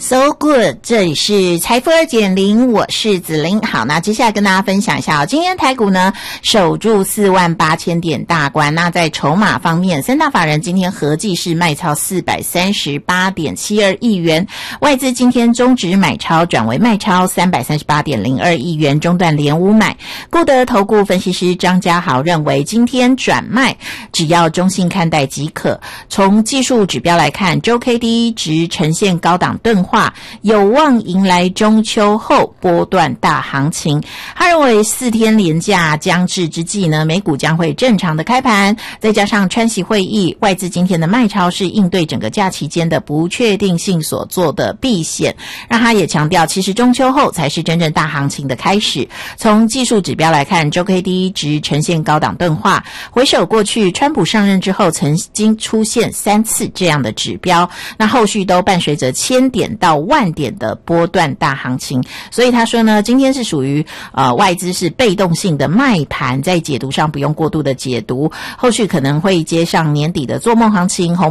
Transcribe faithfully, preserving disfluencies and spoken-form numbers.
So good， 这里是财富 二点零， 我是子琳。好，那接下来跟大家分享一下、哦、今天台股呢守住四万八千点大关。那在筹码方面，三大法人今天合计是卖超四百三十八点七二亿元，外资今天终止买超转为卖超三百三十八点零二亿元，中段连五买。顾德投顾分析师张家豪认为，今天转卖只要中性看待即可。从技术指标来看，周 K D 值呈现高档钝化，有望迎来中秋后波段大行情。他认为四天连假将至之际呢，美股将会正常的开盘，再加上川习会议，外资今天的卖超是应对整个假期间的不确定性所做的避险。让他也强调，其实中秋后才是真正大行情的开始。从技术指标来看，周 K D 值呈现高档钝化，回首过去川普上任之后曾经出现三次这样的指标，那后续都伴随着千点到万点的波段大行情。所以他说呢，今天是属于呃外资是被动性的卖盘，在解读上不用过度的解读，后续可能会接上年底的做梦行情，